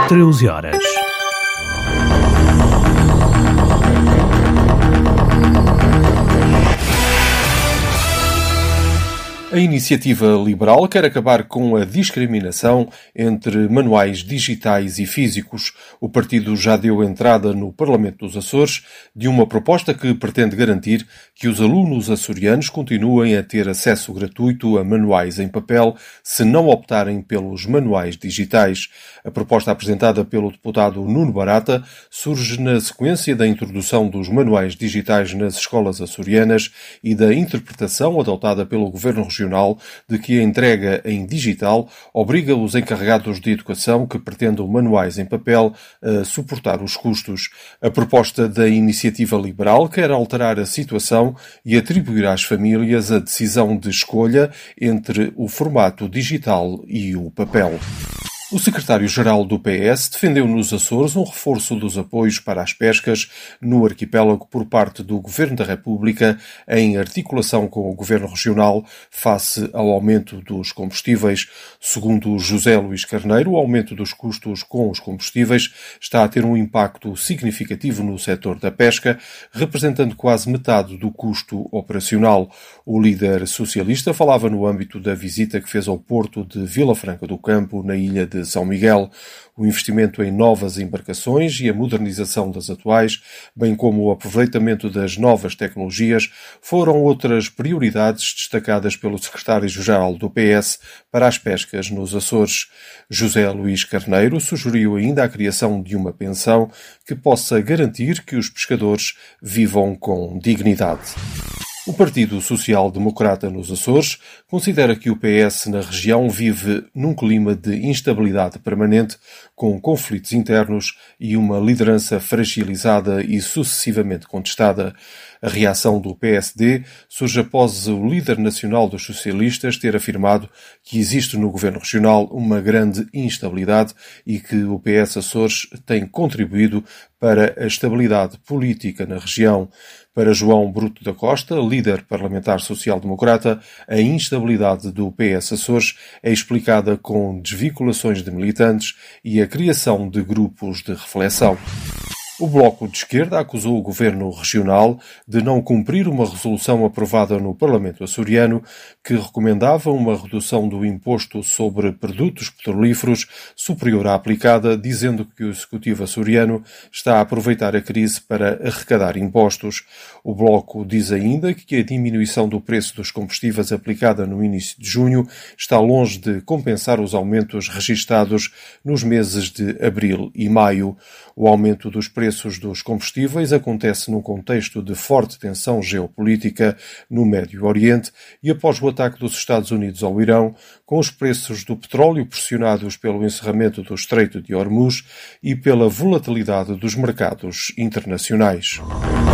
13 horas. A iniciativa liberal quer acabar com a discriminação entre manuais digitais e físicos. O partido já deu entrada no Parlamento dos Açores de uma proposta que pretende garantir que os alunos açorianos continuem a ter acesso gratuito a manuais em papel se não optarem pelos manuais digitais. A proposta apresentada pelo deputado Nuno Barata surge na sequência da introdução dos manuais digitais nas escolas açorianas e da interpretação adotada pelo Governo Regional de que a entrega em digital obriga os encarregados de educação que pretendam manuais em papel a suportar os custos. A proposta da iniciativa liberal quer alterar a situação e atribuir às famílias a decisão de escolha entre o formato digital e o papel. O secretário-geral do PS defendeu nos Açores um reforço dos apoios para as pescas no arquipélago por parte do Governo da República em articulação com o Governo Regional face ao aumento dos combustíveis. Segundo José Luís Carneiro, o aumento dos custos com os combustíveis está a ter um impacto significativo no setor da pesca, representando quase metade do custo operacional. O líder socialista falava no âmbito da visita que fez ao porto de Vila Franca do Campo, na ilha de São Miguel. O investimento em novas embarcações e a modernização das atuais, bem como o aproveitamento das novas tecnologias, foram outras prioridades destacadas pelo secretário-geral do PS para as pescas nos Açores. José Luís Carneiro sugeriu ainda a criação de uma pensão que possa garantir que os pescadores vivam com dignidade. O Partido Social Democrata nos Açores considera que o PS na região vive num clima de instabilidade permanente, com conflitos internos e uma liderança fragilizada e sucessivamente contestada. A reação do PSD surge após o líder nacional dos socialistas ter afirmado que existe no governo regional uma grande instabilidade e que o PS Açores tem contribuído para a estabilidade política na região. Para João Bruto da Costa, líder parlamentar social-democrata, a instabilidade do PS Açores é explicada com desvinculações de militantes e a criação de grupos de reflexão. O Bloco de Esquerda acusou o Governo Regional de não cumprir uma resolução aprovada no Parlamento açoriano que recomendava uma redução do imposto sobre produtos petrolíferos superior à aplicada, dizendo que o Executivo açoriano está a aproveitar a crise para arrecadar impostos. O Bloco diz ainda que a diminuição do preço dos combustíveis aplicada no início de junho está longe de compensar os aumentos registados nos meses de abril e maio. O aumento dos preços dos combustíveis acontece num contexto de forte tensão geopolítica no Médio Oriente e após o ataque dos Estados Unidos ao Irão, com os preços do petróleo pressionados pelo encerramento do Estreito de Hormuz e pela volatilidade dos mercados internacionais.